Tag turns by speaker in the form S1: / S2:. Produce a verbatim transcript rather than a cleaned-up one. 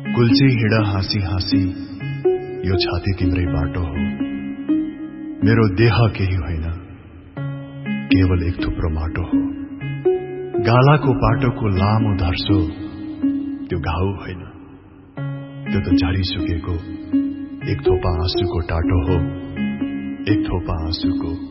S1: कुल्ची हिँड हाँसी हाँसी यो छाती तिम्रै बाटो हो। मेरो देह केही होइन, केवल एक थुप्रो माटो हो। गालाको पाटोको लामो धर्सो त्यो घाउ होइन, त्यो त झरिसकेको एक थोपा आँसुको टाटो हो। एक थोपा आँसुको